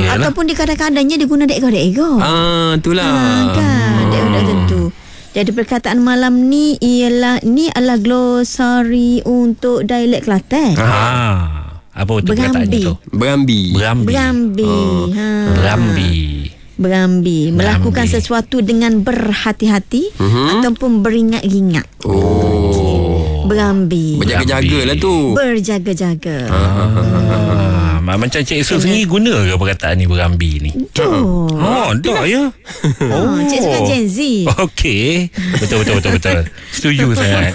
Ataupun dia kadang-kadangnya dia guna dek-dek. Itulah. Kan, dek-dek tentu. Jadi perkataan malam ni adalah glosari untuk dialek Kelantan. Apa untuk perkataannya tu? Berambi. Berambi. Melakukan sesuatu dengan berhati-hati ataupun beringat-ingat. Berambi. Berjaga-jaga lah tu. Berjaga-jaga. Macam Cik Su sendiri guna ke perkataan ni, berambi ni? Tak ya. Cik Su kan Gen Z. Okey. Betul. Setuju sangat.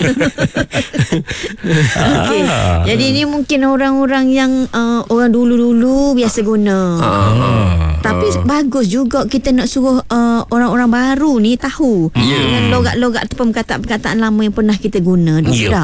Okay. Jadi ni mungkin orang-orang yang orang dulu-dulu biasa guna. Tapi bagus juga kita nak suruh orang-orang baru ni tahu dengan logat-logat ataupun perkataan lama yang pernah kita guna dulu tak?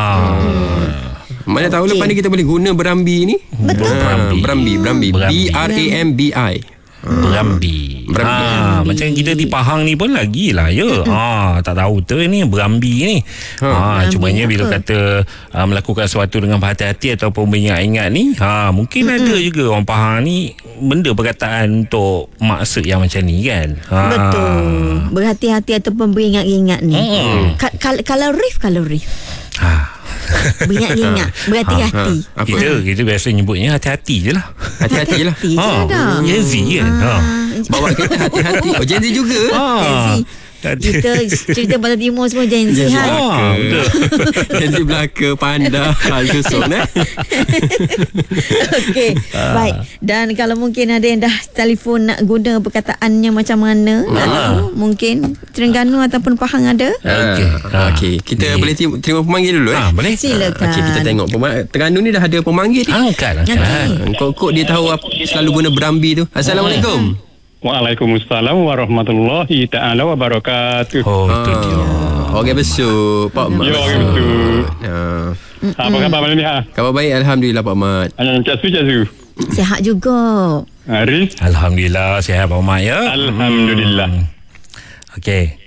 Mana tahu lepas ni kita boleh guna berambi ni. Betul. Berambi. B-R-A-M-B-I. Berambi. Macam kita di Pahang ni pun lagi lah ya. Tak tahu tu ni berambi ni. Cumanya bila kata melakukan sesuatu dengan berhati-hati ataupun beringat-ingat ni, mungkin ada juga orang Pahang ni benda perkataan untuk maksud yang macam ni kan. Betul. Berhati-hati ataupun beringat-ingat ni. Kalau Rif. Beringat-ingat, berhati-hati. Kita biasa nyebutnya hati-hati je lah. Hati-hati je lah. Gen Z kan. Bawa kereta hati-hati. Gen Z juga. Gen Z. Kita cerita Pantai Timur semua Gen Z. Betul. Gen Z belaka, panda, Al-Susun Okey. Baik. Dan kalau mungkin ada yang dah telefon nak guna perkataannya macam mana, mungkin Terengganu ataupun Pahang ada. Okey. Kita boleh terima pemanggil dulu boleh. Silakan. Okey, kita tengok Terengganu ni dah ada pemanggil ni. Angkat. Kok dia tahu selalu guna berambi tu. Assalamualaikum. Waalaikumsalam warahmatullahi ta'ala wabarakatuh. Itu dia. Okey, besok Pak Mat. Ya, okey betul. Apa khabar malam ni? Khabar baik, Alhamdulillah Pak Mat. Cak Su. Sihat juga. Arif. Alhamdulillah sihat Pak Mat ya. Alhamdulillah. Okey,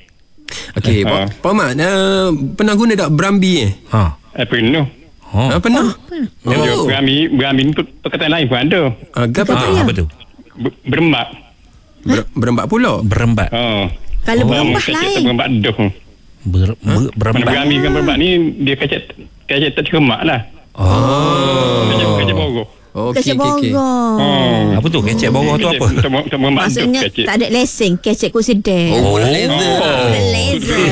Pak Mat, pernah guna tak berambi Penuh. Pernah? Berambi ni perkataan lain pun ada. apa tu? Berembak. Berembak pula. Berembat. Kalau berembak lain. Berembak doh. Berembat. Berambi kan berembak ni dia kacet tak cermak lah. Kacet boroh. Kecek boroh. Apa tu kecek boroh tu apa? Maksudnya tak ada lesen, kecek kursi dek. Laser.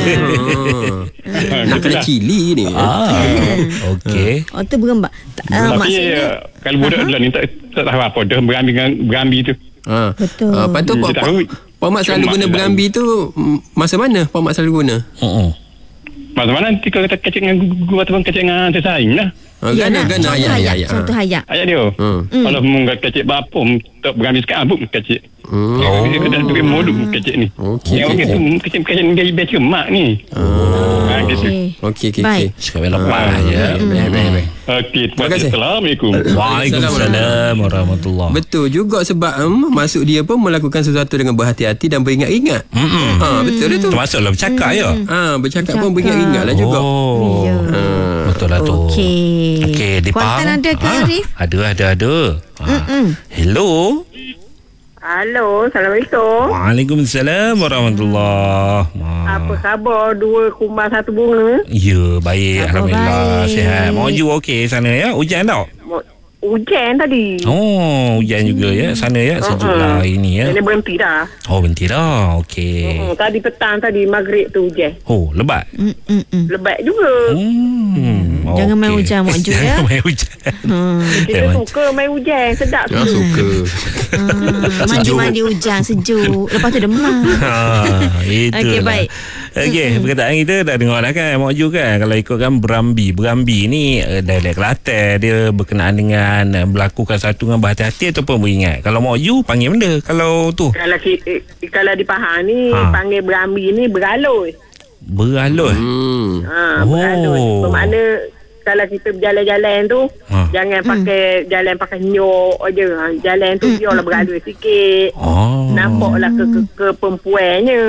Nak kena cili ni. Okey. Tu berembak. Tapi kalau budak dulu ni tak tahu apa dah berambi tu. Betul. Lepas tu Pak Mat selalu guna berambi tu masa mana Pak Mat selalu guna? Masa mana nanti kalau kata kecek dengan guru ataupun kecek dengan tersaing lah. Gana ayat. Satu hayat. Ayat dia. Kalau mungkin kecek bapa tak berambi sekarang pun kecek. Dia kena pergi modul kecek ni. Yang tu kecek dia baca mak ni. Okey. Cakap lepas je. Baik. Okey, terima kasih. Assalamualaikum. Waalaikumsalam warahmatullahi. Betul juga sebab maksud dia pun melakukan sesuatu dengan berhati-hati dan beringat-ingat. Betul tu. Termasuklah bercakap ya. Bercakap pun beringat-ingat lah juga. Betul lah tu. Okey, di Kuantan ada ke Arif? Ada. Hello. Halo, Assalamualaikum. Waalaikumsalam warahmatullahi. Apa khabar dua kumbang satu bunga? Ya, baik. Alhamdulillah. Sihat. Mau ju okey sana ya? Hujan tak? Hujan tadi. Hujan juga ya. Sana ya, sejuk lah hari ni ya. Ini berhenti dah. Berhenti dah. Okey. Tadi petang tadi maghrib tu hujan. Lebat. Lebat juga. Jangan main hujan Mak Ju ya. Jangan main hujan. Kita suka main hujan. Sedap tu. Suka. Mandi hujan sejuk. Lepas tu demam. Okey, baik. Okey, perkataan kita dah dengar dah kan Mak Ju kan. Kalau ikutkan berambi ni dialek Kelantan, dia berkenaan dengan melakukan satu dengan berhati-hati ataupun beringat. Kalau Mak Ju panggil benda. Kalau tu kalau di Pahang ni panggil berambi ni beraloi. Beraloi. Beraloi. Bermakna kalau kita berjalan-jalan tu jangan pakai jalan pakai nyok aje. Jalan tu biarlah beraloi sikit. Nampaklah ke perempuannya.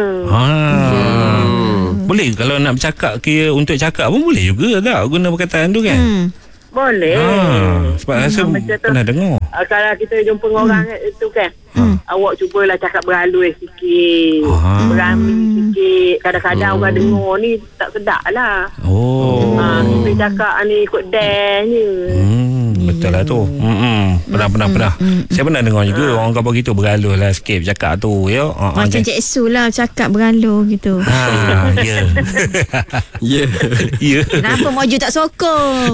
Boleh kalau nak bercakap untuk cakap pun boleh juga tak guna perkataan tu kan? Boleh. Sebab rasa macam tu. pernah dengar. Kalau kita jumpa orang itu kan, awak cubalah cakap beralui sikit, berambi sikit. Kadang-kadang orang dengar ni tak sedap lah. Kita cakap ni ikut dance je. Betul lah tu. Pernah. Saya pernah dengar juga orang kampung gitu bergaluh lah sikit bercakap tu ya. Macam Cik Su lah cakap bergaluh gitu. Ya. Ya. Ya. Kenapa Moju tak sokong?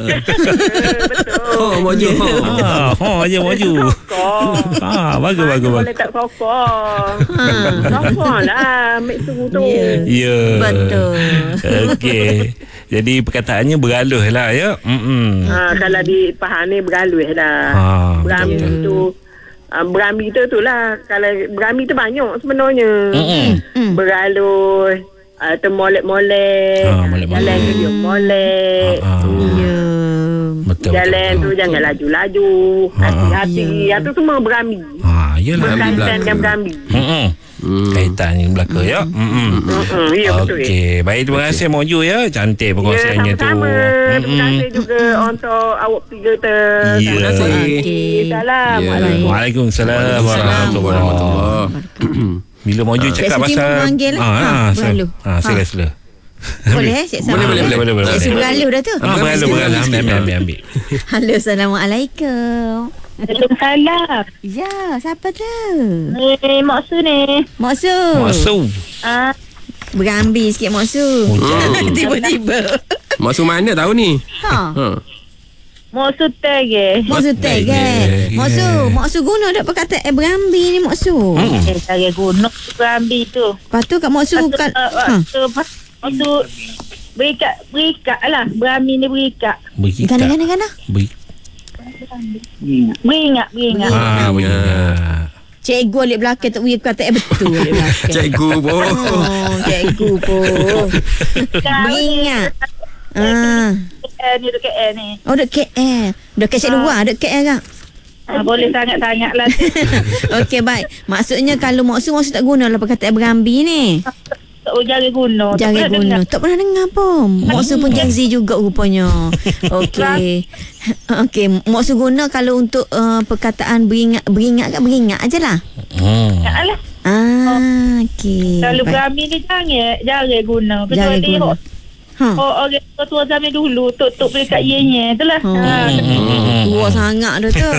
Betul. Maju. Je maju. Bagus. Boleh tak sokong. Sokong lah. Mek suruh tu. Ya. Betul. Okey. Jadi perkataannya bergaluh lah ya. Kalau dipaham ni beralui lah. Berambi tu berambi tu lah. Kalau berambi tu banyak sebenarnya. Beralui, termolek-molek, jalan tu dia molek. Ya. Betul. Jalan tu jangan laju-laju, hati-hati. Itu semua berambi. Yalah. Berkaitan dengan berambi. Kaitan yang belaka ya. Ya betul. Okey, baik, terima kasih Moju ya. Cantik perkongsiannya tu. Sama-sama. Terima kasih juga untuk awak tiga Terima kasih. Salam. Waalaikumsalam warahmatullahi wabarakatuh. Bila Moju cakap pasal bergaluh. sila. Boleh Cik Sam? Boleh. Cik Su bergaluh dah tu. Bergaluh. Ambil. Halo, Assalamualaikum. Waalaikumsalam. Ya, siapa tu? Mak Su ni. Mak Su. Masuk. Berambi sikit Mak Su. Tiba-tiba. Masuk mana tahu ni? Mak Su tege. Mak Su tag Mak Su guna tak perkataan berambi ni Mak Su? Saya guna berambi tu. Lepas tu kat Mak Su Mak Su berikat lah. Berambi ni berikat. Gana. Beringat. Beringat. Cikgu alik belakang tak wui perkataan betul alik belakang. Cikgu pun. Cikgu pun. Beringat. Ni dekat KL ni. Oh, dek KL. Dek KL luar, dek KL tak? Boleh sangat-sangat lah. Okey, baik. Maksudnya kalau Mak Su tak guna lah perkataan berambi ni. Jangan guna. Jangan guna. Tak pernah dengar pun. Mak Su pun Gen Z juga rupanya. Okey. Mak Su guna kalau untuk perkataan beringat aje lah. Alah. Okey. Kalau berambi ni jangan guna. Jangan guna. Orang tua zaman dulu tok dekat ianya itulah. Tua sangat dah tu.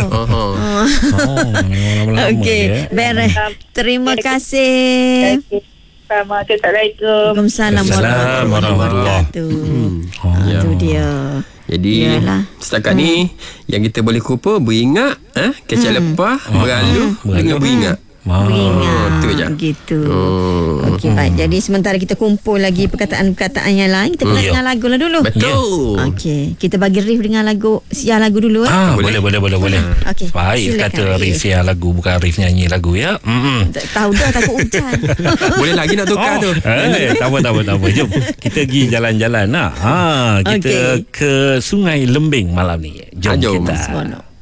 Okey, beres. Terima kasih. Assalamualaikum. Waalaikumsalam warahmatullahi wabarakatuh. Itu dia. Jadi setakat ni yang kita boleh kupa beringat, kecak lepah, bergaluh dengan beringat. Beringat tu je. Gitu. Okey, baik. Jadi sementara kita kumpul lagi perkataan-perkataan yang lain, kita kena dengar lagu lah dulu. Betul. Okey, kita bagi riff dengan siar lagu dulu. Boleh. Okey. Baik kata riff siar lagu, bukan riff nyanyi lagu ya. Tak tahu dah, takut hujan. Boleh lagi nak tukar tu. Tak apa. Jom kita pergi jalan-jalan lah. Kita ke Sungai Lembing malam ni. Jom kita. Seronok.